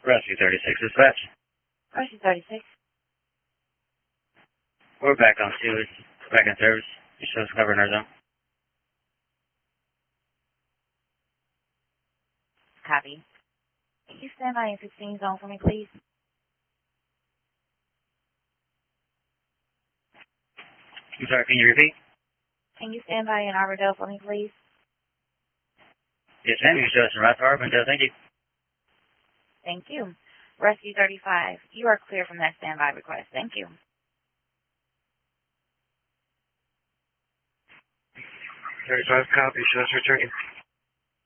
Rescue 36 dispatch. Rescue 36. We're back on 2. It's back in service. It shows cover in our zone. Copy. Can you stand by in 16 zone for me, please? I'm sorry, can you repeat? Can you stand by in Arbordale for me, please? Yes, ma'am. You show us in right to Arbordale. Thank you. Thank you. Rescue 35, you are clear from that standby request. Thank you. 35 copy. Show us returning.